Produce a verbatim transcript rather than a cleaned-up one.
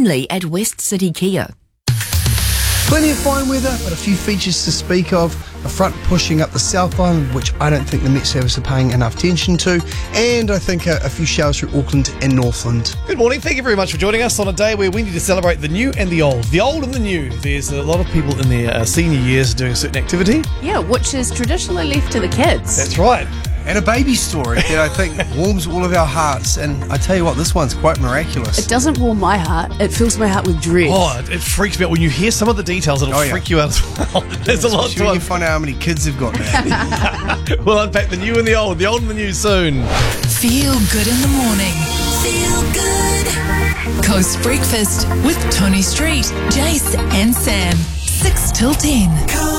only at West City Kia. Plenty of fine weather, but a few features to speak of. A front pushing up the South Island, which I don't think the Met Service are paying enough attention to. And I think a, a few showers through Auckland and Northland. Good morning. Thank you very much for joining us on a day where we need to celebrate the new and the old. The old and the new. There's a lot of people in their uh, senior years doing a certain activity. Yeah, which is traditionally left to the kids. That's right. And a baby story that I think warms all of our hearts. And I tell you what, this one's quite miraculous. It doesn't warm my heart. It fills my heart with dread. Oh, it, it freaks me out. When you hear some of the details, it'll Oh, yeah. freak you out as well. There's a lot Especially to when you it. find out how many kids they've got now. We'll unpack the new and the old, the old and the new soon. Feel good in the morning. Feel good. Coast Breakfast with Tony Street, Jace and Sam. six till ten.